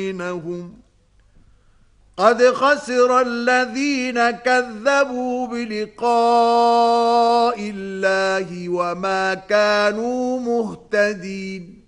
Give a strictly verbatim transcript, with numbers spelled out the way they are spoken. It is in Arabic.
بينهم قد خسر الذين كذبوا بلقاء الله وما كانوا مهتدين